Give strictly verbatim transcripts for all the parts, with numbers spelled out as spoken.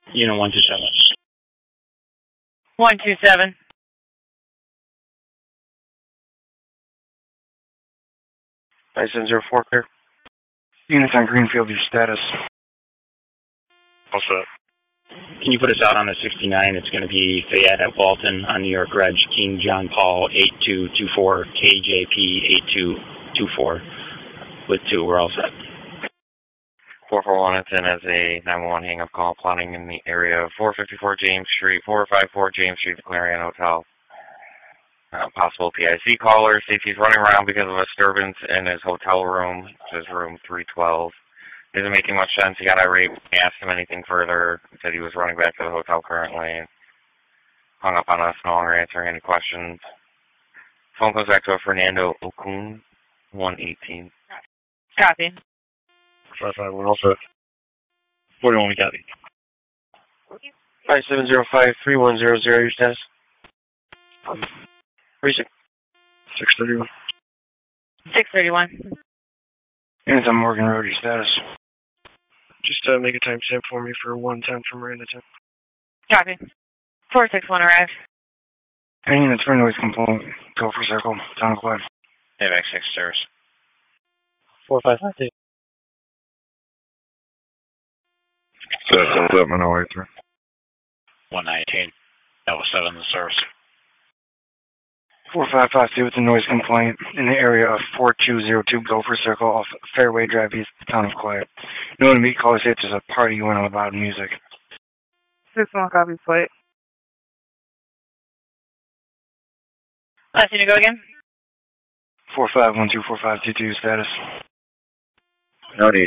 Unit one two seven. one two seven. five seven zero four, clear. Units on Greenfield, your status. What's up? Can you put us out on the sixty-nine? It's going to be Fayette at Walton on New York Reg, King John Paul eight two two four, K J P eight two two four. With two, we're all set. four four one, it's in as a nine one one hang-up call, plotting in the area of four fifty-four James Street, four five four James Street, the Clarion Hotel. Uh, possible P I C caller. See if he's running around because of a disturbance in his hotel room, which is room three twelve. Isn't making much sense. He got irate. We asked him anything further. He said he was running back to the hotel currently. Hung up on us, no longer answering any questions. Phone comes back to a Fernando Okun, one eighteen. Copy. five five one, all set. forty-one, we got it. five seven zero five, three one zero zero, your status? Precinct. six thirty-one. six thirty-one. Units on Morgan Road, your status. Just uh, make a timestamp for me for one ten from Miranda ten. Copy. four six one arrive. Any units for noise complaint, go for circle, town cloud. A V A C six service. four five five two. That's up on our way through. one nineteen. That was seven in the service. four five five two with a noise complaint in the area of four two zero two Gopher Circle off Fairway Drive East, the town of Clay. No one to meet, call us if there's a party going on with loud music. six one copy plate. Last you to go again? four five one two four five two two status. No need.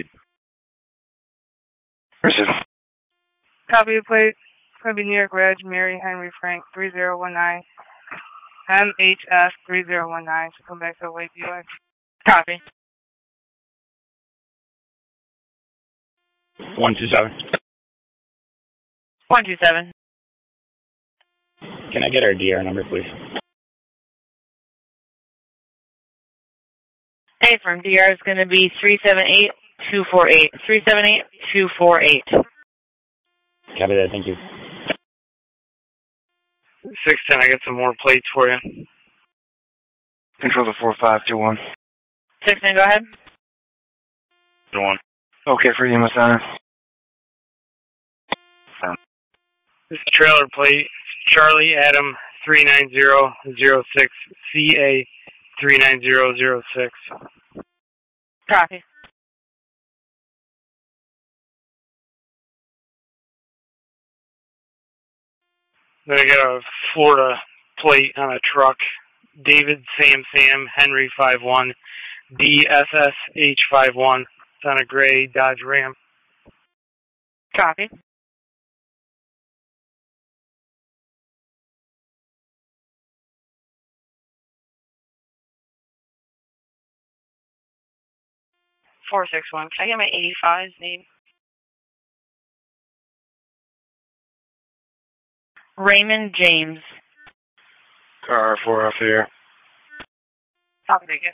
Receive. Copy plate. Could be New York Reg, Mary Henry Frank, three zero one nine. M H F three zero one nine. So come back to Lake U S. Copy. one two seven. one two seven. Can I get our D R number, please? Hey, from D R is going to be three seven eight two four eight. three seven eight two four eight. Copy that, thank you. six ten, I got some more plates for you. Control the four five two one. six ten, go ahead. The one. Okay for you, Masana. This is trailer plate, Charlie Adam three nine zero zero six, C A three nine zero zero six. Copy. Then I got a Florida plate on a truck, David Sam Sam Henry five one, D S S H five one. It's on a gray Dodge Ram. Copy. four six one. Can I get my eighty-fives name? Raymond James. Car four off here. Copy, thank you.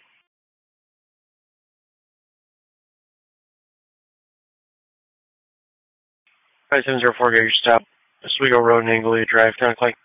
five seven zero four, get your stop. Oswego Road and Anglia Drive, ten o'clock.